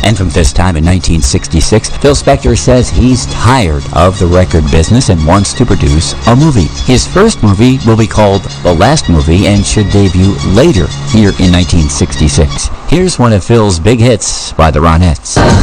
And from this time in 1966, Phil Spector says he's tired of the record business and wants to produce a movie. His first movie will be called The Last Movie and should debut later here in 1966. Here's one of Phil's big hits by the Ronettes.